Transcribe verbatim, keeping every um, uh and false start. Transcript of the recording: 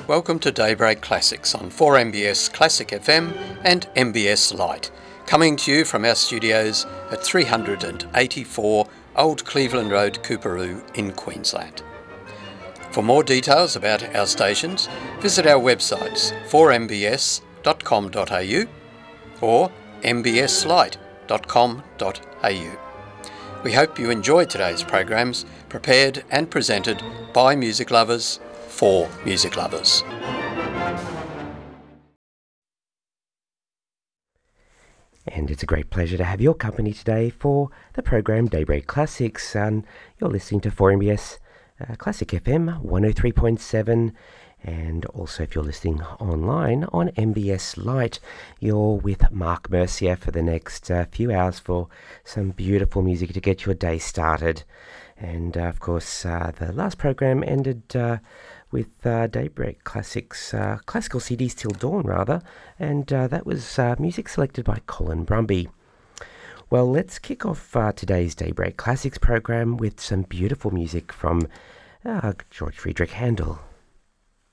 Welcome to Daybreak Classics on four M B S Classic F M and M B S Lite, coming to you from our studios at three eighty-four Old Cleveland Road, Coorparoo in Queensland. For more details about our stations, visit our websites four m b s dot com dot a u or m b s lite dot com dot a u. We hope you enjoyed today's programs, prepared and presented by music lovers for music lovers. And it's a great pleasure to have your company today for the program Daybreak Classics. Um, you're listening to four M B S uh, Classic F M one oh three point seven, and also if you're listening online on M B S Lite, you're with Mark Mercier for the next uh, few hours for some beautiful music to get your day started. And uh, of course, uh, the last program ended uh, with uh, Daybreak Classics, uh, Classical C Ds Till Dawn, rather, and uh, that was uh, music selected by Colin Brumby. Well, let's kick off uh, today's Daybreak Classics program with some beautiful music from uh, George Friedrich Handel.